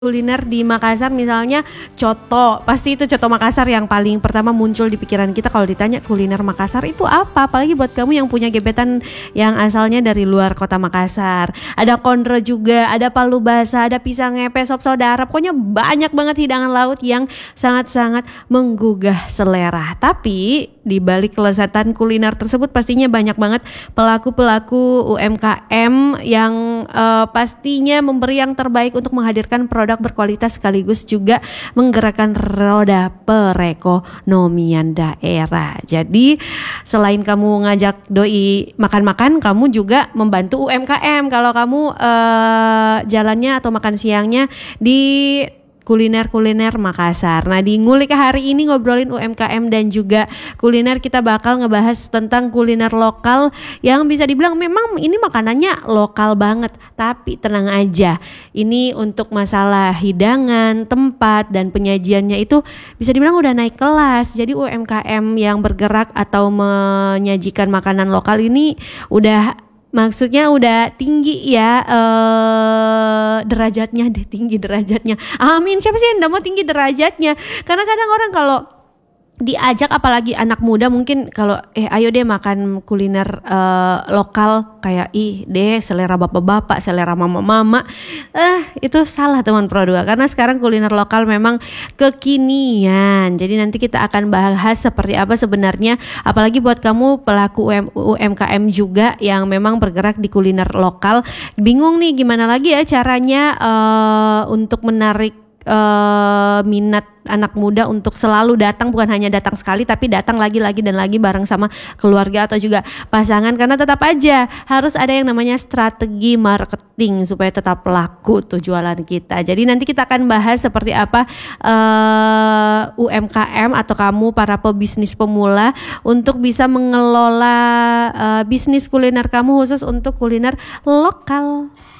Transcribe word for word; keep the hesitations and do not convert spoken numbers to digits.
Kuliner di Makassar misalnya coto, pasti itu coto Makassar yang paling pertama muncul di pikiran kita kalau ditanya kuliner Makassar itu apa, apalagi buat kamu yang punya gebetan yang asalnya dari luar kota Makassar. Ada kondro juga, ada palu basah, ada pisang ngepe, sop saudara, pokoknya banyak banget hidangan laut yang sangat-sangat menggugah selera. Tapi di balik kelezatan kuliner tersebut pastinya banyak banget pelaku-pelaku U M K M yang uh, pastinya memberi yang terbaik untuk menghadirkan produk berkualitas sekaligus juga menggerakkan roda perekonomian daerah. Jadi selain kamu ngajak doi makan-makan, kamu juga membantu U M K M kalau kamu uh, jalannya atau makan siangnya di kuliner-kuliner Makassar. Nah, di Ngulik hari ini ngobrolin U M K M dan juga kuliner, kita bakal ngebahas tentang kuliner lokal yang bisa dibilang memang ini makanannya lokal banget. Tapi tenang aja, ini untuk masalah hidangan, tempat, dan penyajiannya itu bisa dibilang udah naik kelas. Jadi U M K M yang bergerak atau menyajikan makanan lokal ini udah maksudnya udah tinggi ya uh, derajatnya, deh tinggi derajatnya. Amin, siapa sih yang enggak mau tinggi derajatnya? Karena kadang orang kalau diajak, apalagi anak muda mungkin kalau eh ayo deh makan kuliner uh, lokal, kayak ih deh selera bapak-bapak, selera mama-mama. Eh itu salah teman Pro dua, karena sekarang kuliner lokal memang kekinian. Jadi nanti kita akan bahas seperti apa sebenarnya, apalagi buat kamu pelaku U M K M juga yang memang bergerak di kuliner lokal. Bingung nih gimana lagi ya caranya uh, untuk menarik Uh, minat anak muda untuk selalu datang, bukan hanya datang sekali tapi datang lagi-lagi dan lagi bareng sama keluarga atau juga pasangan, karena tetap aja harus ada yang namanya strategi marketing supaya tetap laku tuh jualan kita. Jadi nanti kita akan bahas seperti apa uh, U M K M atau kamu para pebisnis pemula untuk bisa mengelola uh, bisnis kuliner kamu khusus untuk kuliner lokal.